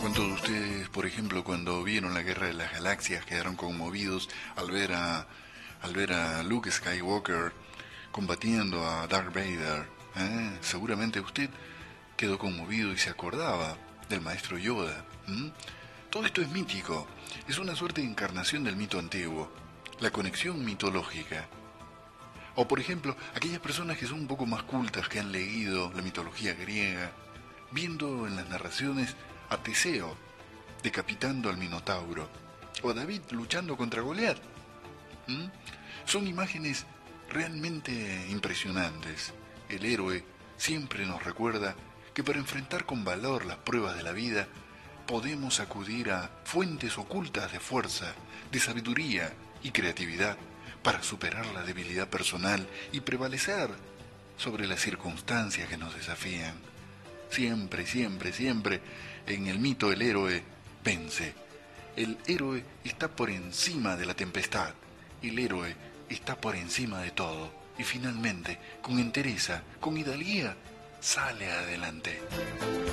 ¿Cuántos de ustedes, por ejemplo, cuando vieron la Guerra de las Galaxias, quedaron conmovidos al ver a Luke Skywalker combatiendo a Darth Vader? Seguramente usted quedó conmovido y se acordaba del maestro Yoda. Todo esto es mítico, es una suerte de encarnación del mito antiguo, la conexión mitológica. O por ejemplo, aquellas personas que son un poco más cultas, que han leído la mitología griega, viendo en las narraciones a Teseo decapitando al Minotauro, o a David luchando contra Goliat. ¿Mm? Son imágenes realmente impresionantes. El héroe siempre nos recuerda que para enfrentar con valor las pruebas de la vida, podemos acudir a fuentes ocultas de fuerza, de sabiduría y creatividad para superar la debilidad personal y prevalecer sobre las circunstancias que nos desafían. Siempre, siempre, siempre, en el mito el héroe vence. El héroe está por encima de la tempestad. El héroe está por encima de todo. Y finalmente, con entereza, con hidalguía, sale adelante.